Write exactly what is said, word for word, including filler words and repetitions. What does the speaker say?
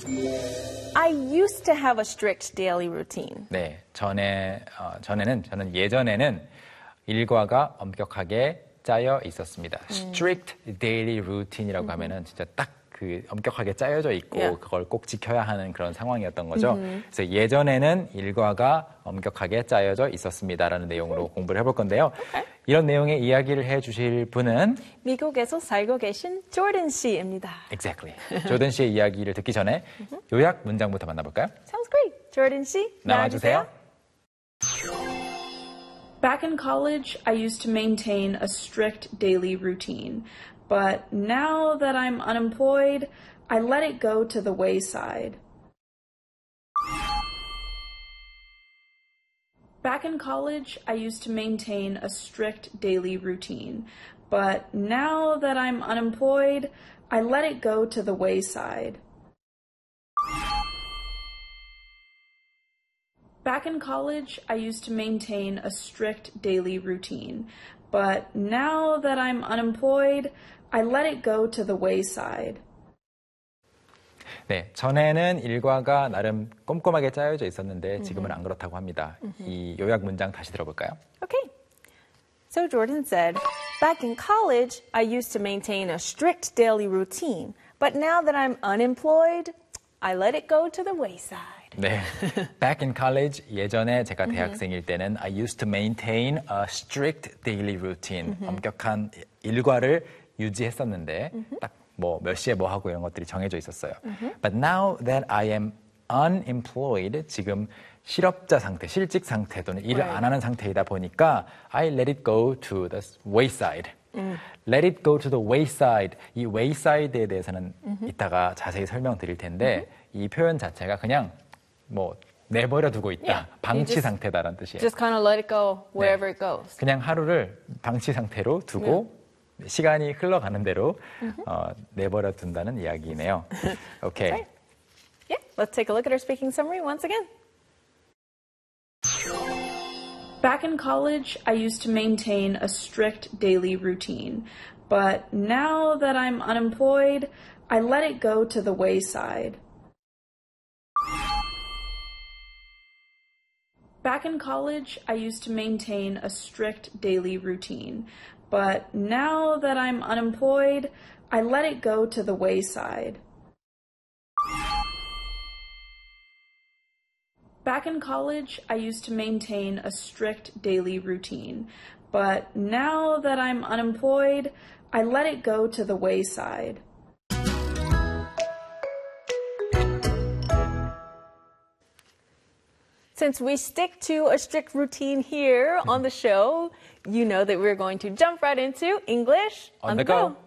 I used to have a strict daily routine. 네, 전에 어, 전에는 저는 예전에는 일과가 엄격하게 짜여 있었습니다. 음. Strict daily routine이라고 음. 하면은 진짜 딱 그 엄격하게 짜여져 있고 yeah. 그걸 꼭 지켜야 하는 그런 상황이었던 거죠. Mm-hmm. 그래서 예전에는 일과가 엄격하게 짜여져 있었습니다라는 내용으로 공부를 해볼 건데요. Okay. 이런 내용의 이야기를 해주실 분은 미국에서 살고 계신 조던 씨입니다. Exactly. 조던 씨의 이야기를 듣기 전에 mm-hmm. 요약 문장부터 만나볼까요? Sounds great. 조던 씨 나와주세요. Back in college, I used to maintain a strict daily routine. But now that I'm unemployed, I let it go to the wayside. Back in college, I used to maintain a strict daily routine. But now that I'm unemployed, I let it go to the wayside. Back in college, I used to maintain a strict daily routine. But now that I'm unemployed, I let it go to the wayside. 네, 전에는 일과가 나름 꼼꼼하게 짜여져 있었는데 지금은 안 그렇다고 합니다. Mm-hmm. 이 요약 문장 다시 들어볼까요? Okay. So Jordan said, back in college, I used to maintain a strict daily routine. But now that I'm unemployed, I let it go to the wayside. 네, back in college, 예전에 제가 대학생일 때는 I used to maintain a strict daily routine. Mm-hmm. 엄격한 일과를 유지했었는데 mm-hmm. 딱 뭐 몇 시에 뭐 하고 이런 것들이 정해져 있었어요. Mm-hmm. But now that I am unemployed, 지금 실업자 상태, 실직 상태 또는 일을 right. 안 하는 상태이다 보니까 I let it go to the wayside. Mm. Let it go to the wayside. 이 wayside에 대해서는 mm-hmm. 이따가 자세히 설명드릴 텐데 mm-hmm. 이 표현 자체가 그냥 뭐 내버려 두고 있다. Yeah. 방치 just, 상태다라는 뜻이에요. Just kind of let it go wherever 네. it goes. 그냥 하루를 방치 상태로 두고 yeah. 시간이 흘러가는 대로 mm-hmm. 어, 내버려 둔다는 이야기네요. Okay. Right. Yeah, let's take a look at our speaking summary once again. Back in college, I used to maintain a strict daily routine. But now that I'm unemployed, I let it go to the wayside. Back in college, I used to maintain a strict daily routine. But now that I'm unemployed, I let it go to the wayside. Back in college, I used to maintain a strict daily routine. But now that I'm unemployed, I let it go to the wayside. Since we stick to a strict routine here on the show, you know that we're going to jump right into English on, on the, the go. go.